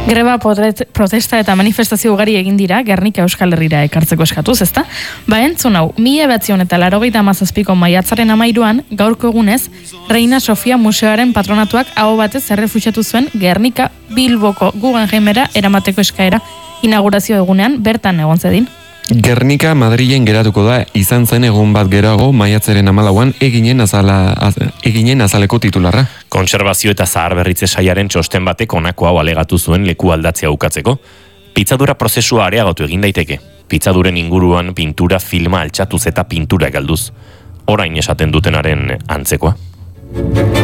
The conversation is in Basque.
Greba, protesta eta manifestazio ugari egin dira Gernika Euskal Herrira ekartzeko eskatuz, ezta? Entzun hau, 1997ko maiatzaren 13an, gaurko egunez, Reina Sofia Museoaren patronatuak aho batez errefusatu zuen Gernika Bilboko Guggenheimera eramateko eskaera inaugurazio egunean bertan egon zedin. Gernika Madrilen geratuko da, izan zen egun bat geroago maiatzaren 14an eginen azaleko titularra. Kontserbazio eta zaharberritze sailaren txosten batek honako hau alegatu zuen leku aldatzea ukatzeko. Pitzadura prozesua areagotu egin daiteke. Pitzaduren inguruan pintura filma altxatuz eta pintura galduz. Orain esaten dutenaren antzekoa.